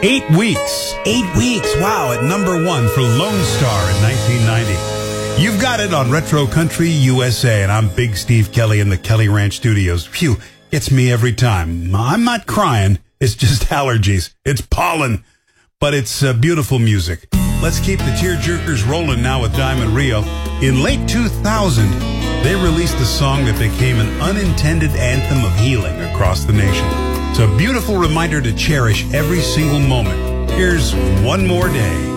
8 weeks. 8 weeks. Wow, at number 1 for Lone Star in 1990. You've got it on Retro Country USA, and I'm Big Steve Kelly in the Kelly Ranch Studios. Phew, gets me every time. I'm not crying. It's just allergies. It's pollen. But it's beautiful music. Let's keep the tearjerkers rolling now with Diamond Rio. In late 2000, they released a song that became an unintended anthem of healing across the nation. It's a beautiful reminder to cherish every single moment. Here's One More Day.